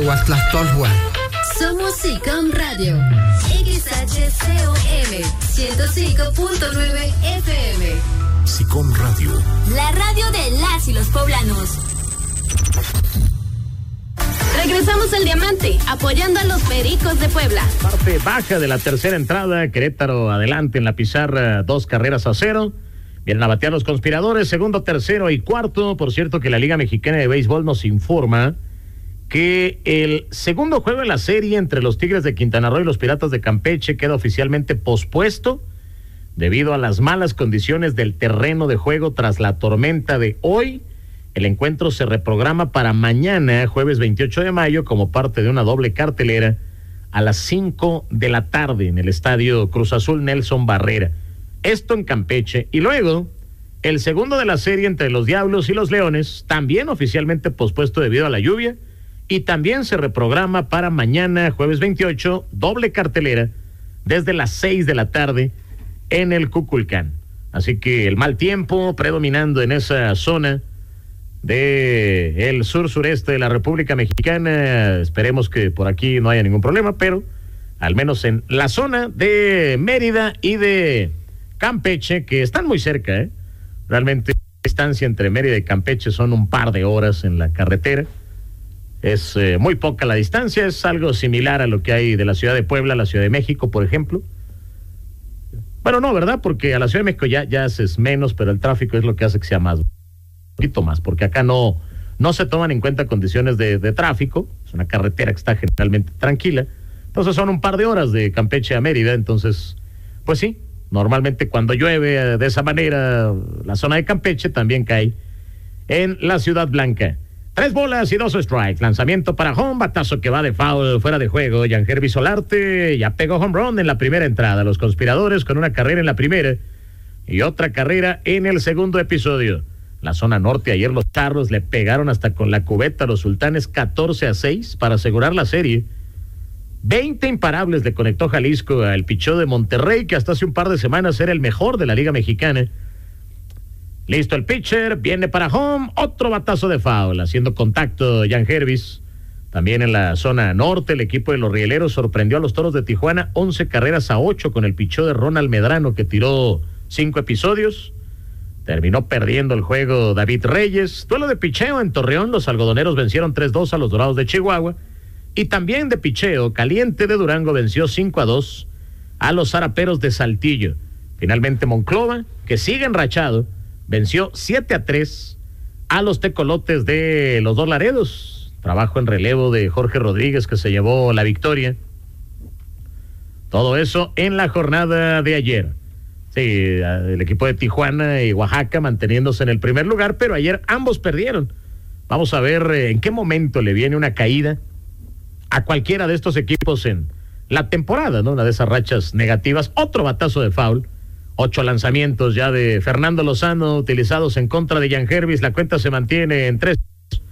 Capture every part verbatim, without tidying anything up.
Tehuatlastolhuan. Somos SICOM Radio, X H C O M ciento cinco punto nueve F M. SICOM Radio, la radio de las y los poblanos. Regresamos al Diamante, apoyando a los Pericos de Puebla. Parte baja de la tercera entrada, Querétaro adelante en la pizarra, dos carreras a cero. Vienen a batear los conspiradores, segundo, tercero y cuarto. Por cierto que la Liga Mexicana de Béisbol nos informa que el segundo juego de la serie entre los Tigres de Quintana Roo y los Piratas de Campeche queda oficialmente pospuesto debido a las malas condiciones del terreno de juego tras la tormenta de hoy. El encuentro se reprograma para mañana, jueves veintiocho de mayo, como parte de una doble cartelera a las cinco de la tarde en el estadio Cruz Azul Nelson Barrera. Esto en Campeche. Y luego, el segundo de la serie entre los Diablos y los Leones, también oficialmente pospuesto debido a la lluvia, y también se reprograma para mañana, jueves veintiocho, doble cartelera, desde las seis de la tarde en el Cuculcán. Así que el mal tiempo predominando en esa zona de el sur-sureste de la República Mexicana. Esperemos que por aquí no haya ningún problema, pero al menos en la zona de Mérida y de Campeche, que están muy cerca, ¿eh? Realmente la distancia entre Mérida y Campeche son un par de horas en la carretera. Es eh, muy poca la distancia, es algo similar a lo que hay de la ciudad de Puebla a la Ciudad de México, por ejemplo. Bueno, no, ¿verdad? Porque a la Ciudad de México ya, ya es menos, pero el tráfico es lo que hace que sea más. Un poquito más, porque acá no, no se toman en cuenta condiciones de, de tráfico. Es una carretera que está generalmente tranquila. Entonces son un par de horas de Campeche a Mérida. Entonces, pues sí, normalmente cuando llueve de esa manera, la zona de Campeche también cae en la Ciudad Blanca. Tres bolas y dos strikes. Lanzamiento para home, batazo que va de foul, fuera de juego. Yangervis Solarte ya pegó home run en la primera entrada. Los conspiradores con una carrera en la primera y otra carrera en el segundo episodio. La zona norte, ayer los Charros le pegaron hasta con la cubeta a los Sultanes catorce a seis para asegurar la serie. veinte imparables le conectó Jalisco al pichó de Monterrey, que hasta hace un par de semanas era el mejor de la Liga Mexicana. Listo el pitcher, viene para home, otro batazo de foul, haciendo contacto Yangervis. También en la zona norte, el equipo de los Rieleros sorprendió a los Toros de Tijuana once carreras a ocho con el pichó de Ronald Medrano, que tiró cinco episodios. Terminó perdiendo el juego David Reyes. Duelo de picheo en Torreón, los algodoneros vencieron tres dos a los Dorados de Chihuahua. Y también de picheo, Caliente de Durango venció cinco a dos a los Zaraperos de Saltillo. Finalmente Monclova, que sigue enrachado, venció siete a tres a los Tecolotes de los Dos Laredos. Trabajo en relevo de Jorge Rodríguez, que se llevó la victoria. Todo eso en la jornada de ayer. Sí, el equipo de Tijuana y Oaxaca manteniéndose en el primer lugar, pero ayer ambos perdieron. Vamos a ver en qué momento le viene una caída a cualquiera de estos equipos en la temporada, ¿no? Una de esas rachas negativas. Otro batazo de foul. Ocho lanzamientos ya de Fernando Lozano utilizados en contra de Yangervis. La cuenta se mantiene en tres.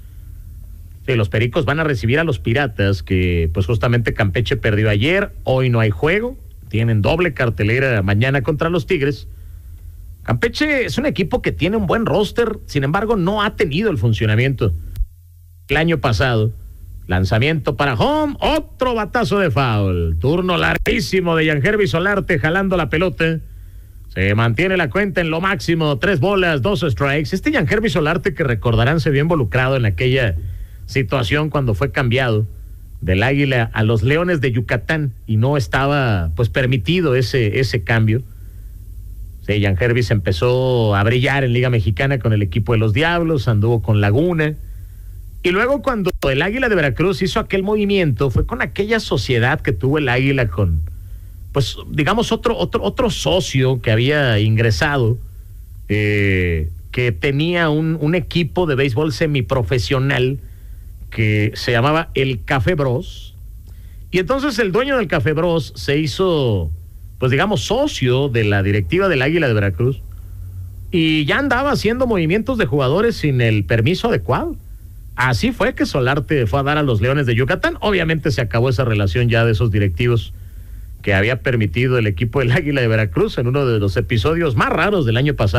Sí, los Pericos van a recibir a los Piratas, que pues justamente Campeche perdió ayer. Hoy no hay juego. Tienen doble cartelera mañana contra los Tigres. Campeche es un equipo que tiene un buen roster, sin embargo no ha tenido el funcionamiento el año pasado. Lanzamiento para home, otro batazo de foul. Turno larguísimo de Yangervis Solarte jalando la pelota. Se mantiene la cuenta en lo máximo, tres bolas, dos strikes. Este Yangervis Solarte, que recordarán, se vio involucrado en aquella situación cuando fue cambiado del Águila a los Leones de Yucatán y no estaba pues permitido ese, ese cambio. Sí, Yangervis empezó a brillar en Liga Mexicana con el equipo de los Diablos, anduvo con Laguna, y luego cuando el Águila de Veracruz hizo aquel movimiento, fue con aquella sociedad que tuvo el Águila con, pues digamos, otro, otro, otro socio que había ingresado, eh, que tenía un, un equipo de béisbol semiprofesional que se llamaba el Café Bros, y entonces el dueño del Café Bros se hizo, pues digamos, socio de la directiva del Águila de Veracruz, y ya andaba haciendo movimientos de jugadores sin el permiso adecuado. Así fue que Solarte fue a dar a los Leones de Yucatán. Obviamente se acabó esa relación ya de esos directivos que había permitido el equipo del Águila de Veracruz en uno de los episodios más raros del año pasado.